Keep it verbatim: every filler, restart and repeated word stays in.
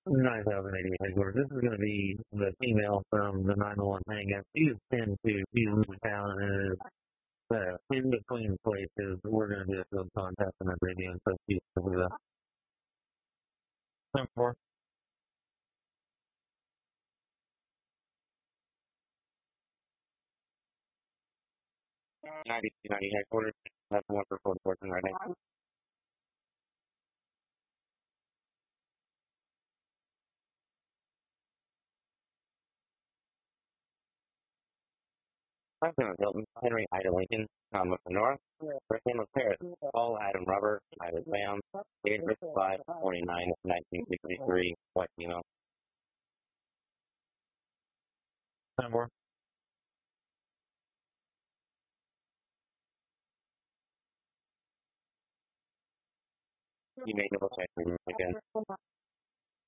nine thousand eighty headquarters. This is going to be the female from the nine one one hangout. She is pinned to, she's in the town and is uh, in between places. We're going to do a field contest and a radio and so she's over the ten four. ninety-two ninety headquarters. That's one for four fourteen right now. President Hilton, Henry Ida Lincoln, Thomas North, First name of Paris, Paul Adam Robert, Ida Sam, date of birth five forty-nine nineteen sixty-three, white female. ten four. You may double check.